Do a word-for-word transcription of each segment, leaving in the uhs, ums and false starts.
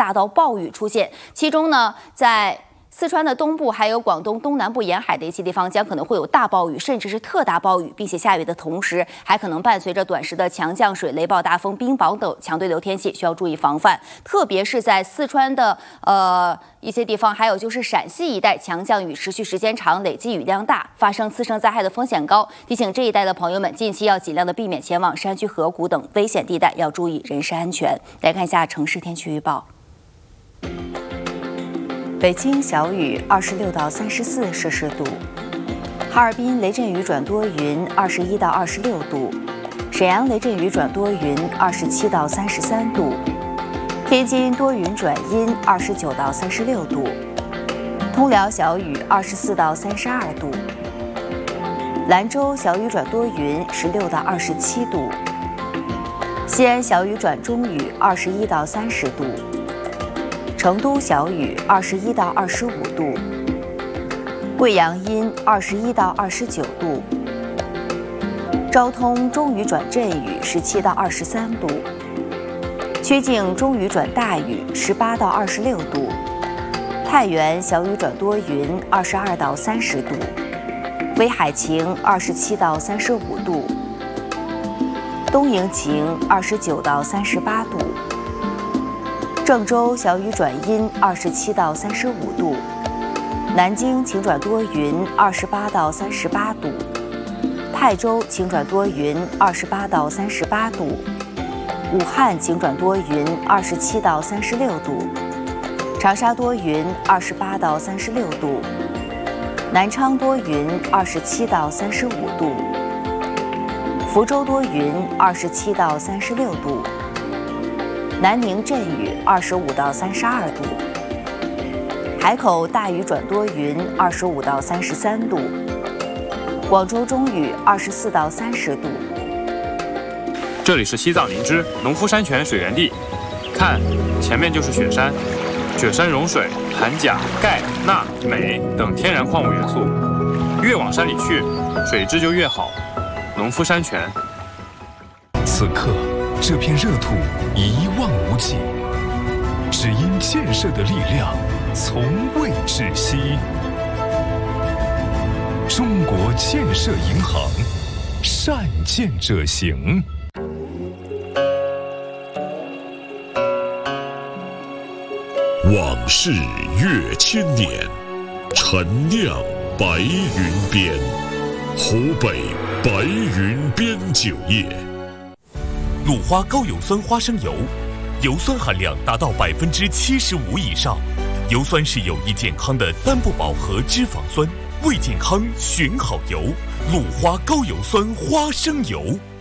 大到暴雨出现，其中呢，在 四川的东部还有广东东南部沿海的一些地方将可能会有大暴雨，甚至是特大暴雨，并且下雨的同时还可能伴随着短时的强降水、雷暴大风、冰雹等强对流天气，需要注意防范。特别是在四川的呃一些地方，还有就是陕西一带，强降雨持续时间长，累积雨量大，发生次生灾害的风险高。提醒这一带的朋友们，近期要尽量的避免前往山区、河谷等危险地带，要注意人身安全。来看一下城市天气预报。 北京小雨，二十六到三十四摄氏度；哈尔滨雷阵雨转多云，二十一到二十六度；沈阳雷阵雨转多云，二十七到三十三度；天津多云转阴，二十九到三十六度；通辽小雨，二十四到三十二度；兰州小雨转多云，十六到二十七度；西安小雨转中雨，二十一到三十度。 成都小雨，二十一到二十五度；贵阳阴，二十一到二十九度；昭通中雨转阵雨，十七到二十三度；曲靖中雨转大雨，十八到二十六度；太原小雨转多云，二十二到三十度；威海晴，二十七到三十五度；东营晴，二十九到三十八度。 郑州小雨转阴，二十七到三十五度；南京晴转多云，二十八到三十八度；泰州晴转多云，二十八到三十八度；武汉晴转多云，二十七到三十六度；长沙多云，二十八到三十六度；南昌多云，二十七到三十五度；福州多云，二十七到三十六度。 南宁阵雨，二十五到三十二度；海口大雨转多云，二十五到三十三度；广州中雨，二十四到三十度。 这里是西藏林芝农夫山泉水源地，看，前面就是雪山，雪山融水含钾、钙、钠、镁等天然矿物元素，越往山里去，水质就越好。农夫山泉。 此刻。 这片热土一望无际，只因建设的力量从未窒息。中国建设银行，善建者行。 往事越千年，陈酿白云边，湖北白云边酒业。 鲁花高油酸花生油，油酸含量达到百分之七十五以上，油酸是有益健康的单不饱和脂肪酸，为健康选好油。鲁花高油酸花生油。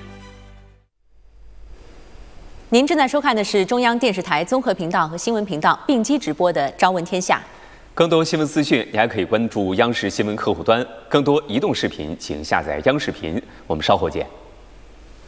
您正在收看的是中央电视台综合频道和新闻频道并机直播的《朝闻天下》。 更多新闻资讯，你还可以关注央视新闻客户端。更多移动视频，请下载央视频。我们稍后见。